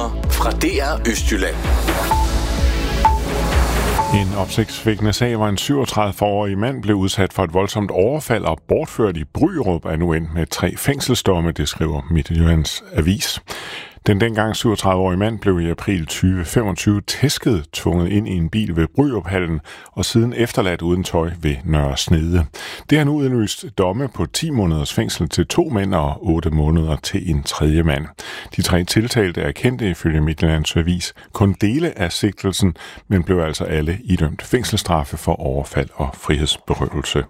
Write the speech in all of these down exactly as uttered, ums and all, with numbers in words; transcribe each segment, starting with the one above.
Nyheder fra D R Østjylland. En opsigtsvækkende sag, hvor en syvogtredive-årig mand blev udsat for et voldsomt overfald og bortført i Bryrup, er nu endt med tre fængselsdomme, det skriver Midtjyllands Avis. Den dengang syvogtredive-årige mand blev i april tyve femogtyve tæsket, tvunget ind i en bil ved Bryruphallen og siden efterladt uden tøj ved Nørre Snede. Det har nu udløst domme på ti måneders fængsel til to mænd og otte måneder til en tredje mand. De tre tiltalte er kendte ifølge Midtjyllands Avis kun dele af sigtelsen, men blev altså alle idømt fængselsstraffe for overfald og frihedsberøvelse.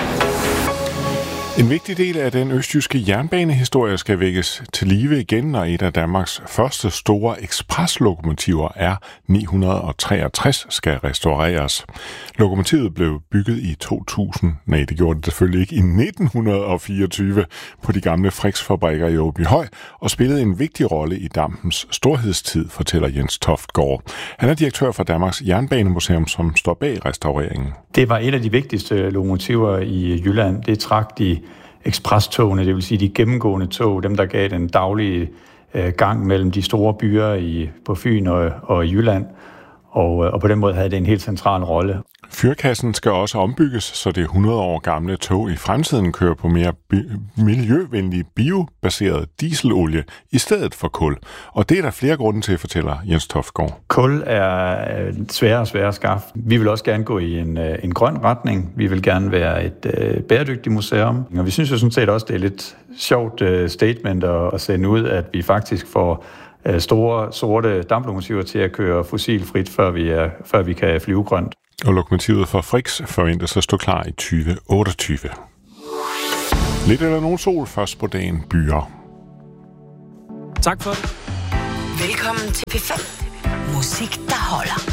En vigtig del af den østjyske jernbanehistorie skal vækkes til live igen, når et af Danmarks første store ekspreslokomotiver R ni hundrede treogtres skal restaureres. Lokomotivet blev bygget i to tusind, nej det gjorde det selvfølgelig ikke, i nitten fireogtyve på de gamle Frichs-fabrikker i Åbyhøj og spillede en vigtig rolle i dampens storhedstid, fortæller Jens Toftgaard. Han er direktør for Danmarks Jernbanemuseum, som står bag restaureringen. Det var et af de vigtigste lokomotiver i Jylland. Det trak de eksprestogene, det vil sige de gennemgående tog, dem der gav den daglige øh, gang mellem de store byer i, på Fyn og, og Jylland, og, og på den måde havde det en helt central rolle. Fyrkassen skal også ombygges, så det hundrede år gamle tog i fremtiden kører på mere bi- miljøvenlig biobaseret dieselolie i stedet for kul. Og det er der flere grunde til, fortæller Jens Toftgaard. Kul er sværere og sværere at skaffe. Vi vil også gerne gå i en, en grøn retning. Vi vil gerne være et uh, bæredygtigt museum. Og vi synes jo sådan set også, det er lidt sjovt uh, statement at, at sende ud, at vi faktisk får uh, store, sorte damplokomotiver til at køre fossilfrit, før vi, er, før vi kan flyve grønt. Og lokomotivet fra Frichs forventes at stå klar i tyve otteogtyve. Lidt eller nogen sol først på dagen byer. Tak for det. Velkommen til P fem. Musik, der holder.